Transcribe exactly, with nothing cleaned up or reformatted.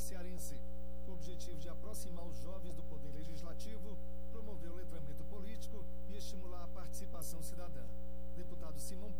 cearense. Com o objetivo de aproximar os jovens do poder legislativo, promover o letramento político e estimular a participação cidadã. Deputado Simão